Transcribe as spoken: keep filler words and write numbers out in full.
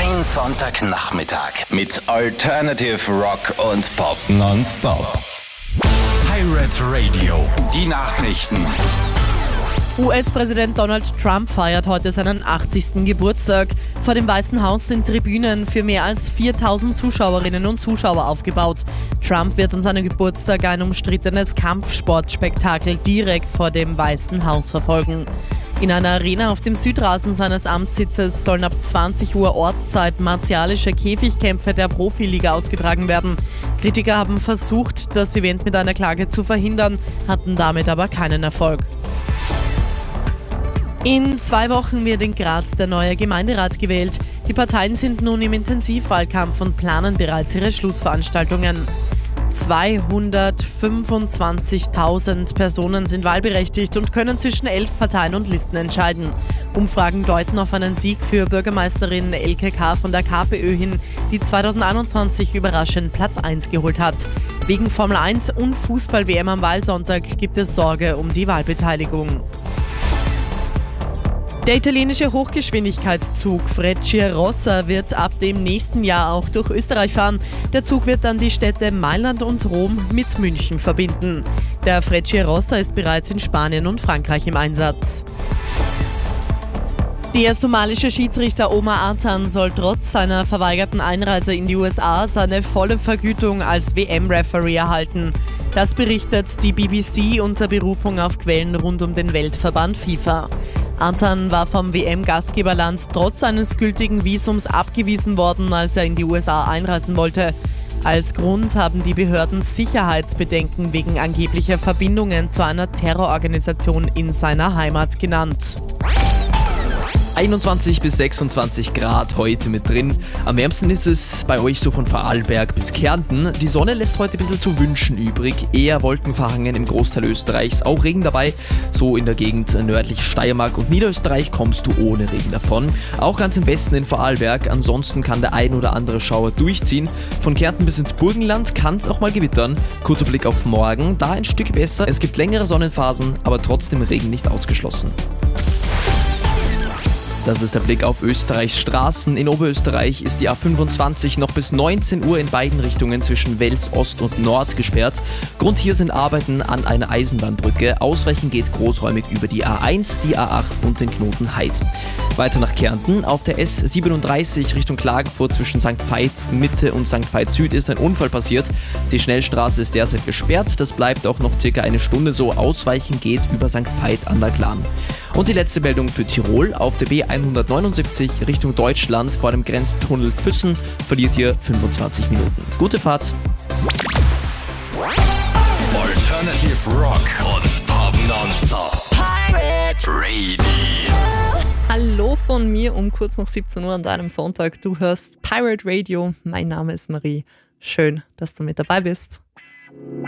Dein Sonntagnachmittag mit Alternative Rock und Pop nonstop. Pirate Radio, die Nachrichten. U S-Präsident Donald Trump feiert heute seinen achtzigsten Geburtstag. Vor dem Weißen Haus sind Tribünen für mehr als viertausend Zuschauerinnen und Zuschauer aufgebaut. Trump wird an seinem Geburtstag ein umstrittenes Kampfsportspektakel direkt vor dem Weißen Haus verfolgen. In einer Arena auf dem Südrasen seines Amtssitzes sollen ab zwanzig Uhr Ortszeit martialische Käfigkämpfe der Profiliga ausgetragen werden. Kritiker haben versucht, das Event mit einer Klage zu verhindern, hatten damit aber keinen Erfolg. In zwei Wochen wird in Graz der neue Gemeinderat gewählt. Die Parteien sind nun im Intensivwahlkampf und planen bereits ihre Schlussveranstaltungen. zweihundertfünfundzwanzigtausend Personen sind wahlberechtigt und können zwischen elf Parteien und Listen entscheiden. Umfragen deuten auf einen Sieg für Bürgermeisterin Elke K. von der KPÖ hin, die zweitausendeinundzwanzig überraschend Platz eins geholt hat. Wegen Formel eins und Fußball-W M am Wahlsonntag gibt es Sorge um die Wahlbeteiligung. Der italienische Hochgeschwindigkeitszug Frecciarossa wird ab dem nächsten Jahr auch durch Österreich fahren. Der Zug wird dann die Städte Mailand und Rom mit München verbinden. Der Frecciarossa ist bereits in Spanien und Frankreich im Einsatz. Der somalische Schiedsrichter Omar Artan soll trotz seiner verweigerten Einreise in die U S A seine volle Vergütung als W M-Referee erhalten. Das berichtet die B B C unter Berufung auf Quellen rund um den Weltverband FIFA. Artan war vom W M-Gastgeberland trotz eines gültigen Visums abgewiesen worden, als er in die U S A einreisen wollte. Als Grund haben die Behörden Sicherheitsbedenken wegen angeblicher Verbindungen zu einer Terrororganisation in seiner Heimat genannt. einundzwanzig bis sechsundzwanzig Grad heute mit drin. Am wärmsten ist es bei euch so von Vorarlberg bis Kärnten. Die Sonne lässt heute ein bisschen zu wünschen übrig. Eher wolkenverhangen im Großteil Österreichs. Auch Regen dabei. So in der Gegend nördlich Steiermark und Niederösterreich kommst du ohne Regen davon. Auch ganz im Westen in Vorarlberg. Ansonsten kann der ein oder andere Schauer durchziehen. Von Kärnten bis ins Burgenland kann es auch mal gewittern. Kurzer Blick auf morgen. Da ein Stück besser. Es gibt längere Sonnenphasen, aber trotzdem Regen nicht ausgeschlossen. Das ist der Blick auf Österreichs Straßen. In Oberösterreich ist die A fünfundzwanzig noch bis neunzehn Uhr in beiden Richtungen zwischen Wels Ost und Nord gesperrt. Grund hier sind Arbeiten an einer Eisenbahnbrücke. Ausweichen geht großräumig über die A eins, die A acht und den Knoten Heid. Weiter nach Kärnten. Auf der S siebenunddreißig Richtung Klagenfurt zwischen Sankt Veit Mitte und Sankt Veit Süd ist ein Unfall passiert. Die Schnellstraße ist derzeit gesperrt. Das bleibt auch noch circa eine Stunde so. Ausweichen geht über Sankt Veit an der Glan. Und die letzte Meldung für Tirol. Auf der B hundertneunundsiebzig Richtung Deutschland vor dem Grenztunnel Füssen verliert ihr fünfundzwanzig Minuten. Gute Fahrt! Alternative Rock und Pop nonstop. Pirate Radio. Hallo von mir um kurz nach siebzehn Uhr an deinem Sonntag. Du hörst Pirate Radio. Mein Name ist Marie. Schön, dass du mit dabei bist.